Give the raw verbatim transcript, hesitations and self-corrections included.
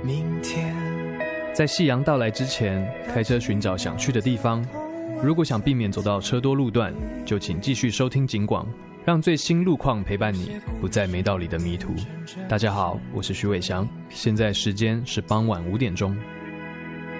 明天。 在夕阳到来之前，开车寻找想去的地方。如果想避免走到车多路段，就请继续收听警广，让最新路况陪伴你，不再没道理的迷途。大家好，我是徐伟翔，现在时间是傍晚五点钟。